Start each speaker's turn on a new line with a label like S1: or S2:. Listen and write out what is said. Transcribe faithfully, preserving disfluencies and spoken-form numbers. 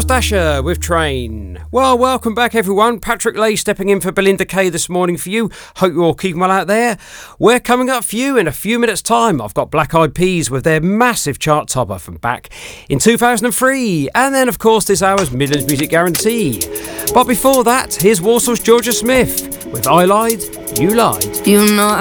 S1: was Dasher with Train. Well, welcome back everyone. Patrick Lay stepping in for Belinda Kay this morning for you. Hope you're all keeping well out there. We're coming up for you in a few minutes' time. I've got Black Eyed Peas with their massive chart topper from back in two thousand three. And then, of course, this hour's Midlands Music Guarantee. But before that, here's Warsaw's Georgia Smith with I Lied, You Lied.
S2: You know